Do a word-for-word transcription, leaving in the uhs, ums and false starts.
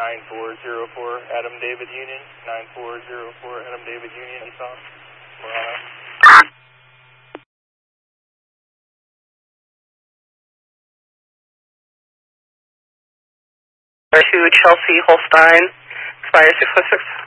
nine four zero four Adam David Union, nine four zero four Adam David Union, Nissan, Murano. To Chelsea Holstein, expire six one six.